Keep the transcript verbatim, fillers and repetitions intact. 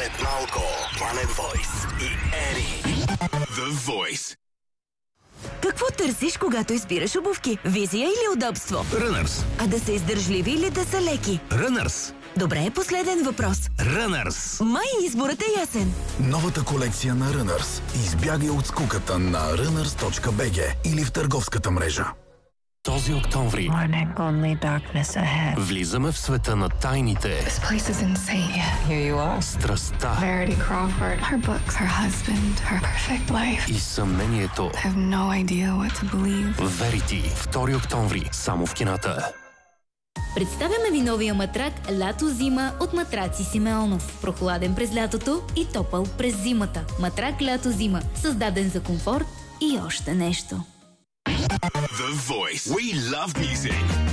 След малко Planet Voice и Ери. The Voice. Какво търсиш, когато избираш обувки? Визия или удобство? Runners. А да са издържливи или да са леки? Runners. Добре, последен въпрос. Runners. Май изборът е ясен. Новата колекция на Runners. Избягай от скуката на runners точка би джи или в търговската мрежа. Този октомври влизаме в света на тайните, страстта Verity Crawford, her books, her husband, her perfect life. и съмнението. I have no idea what to believe. Verity, втори октомври, само в кината. Представяме ви новия матрак Лято-зима от Матраци Симеонов. Прохладен през лятото и топъл през зимата. Матрак Лято-зима, създаден за комфорт и още нещо. The Voice. We love music.